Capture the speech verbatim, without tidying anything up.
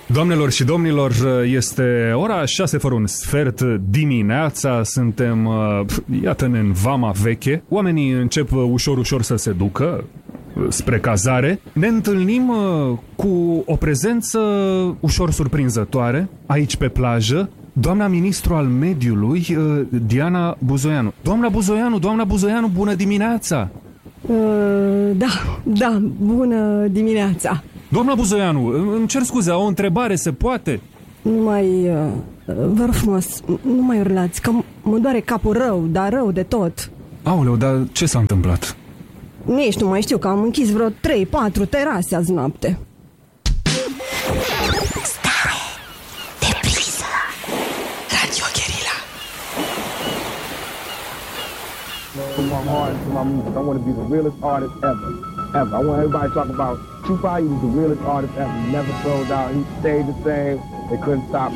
Doamnelor și domnilor, este ora șase fără un sfert dimineața, suntem, iată-ne, în vama veche. Oamenii încep ușor, ușor să se ducă spre cazare. Ne întâlnim cu o prezență ușor surprinzătoare aici pe plajă. Doamna ministru al mediului, Diana Buzoianu. Doamna Buzoianu, doamna Buzoianu, bună dimineața! Uh, da, da, bună dimineața! Doamna Buzoianu, îmi cer scuze, o întrebare se poate? Nu mai, uh, vă rog frumos, nu mai urlați, că mă doare capul rău, dar rău de tot. Aoleu, dar ce s-a întâmplat? Nici nu mai știu, că am închis vreo trei patru terase azi noapte. Stare de priză. Radio Guerilla. From my heart to my music, I want to be the realest artist ever, ever. I want everybody to talk about Tupac. He was the realest artist ever. He never sold out. He stayed the same. They couldn't stop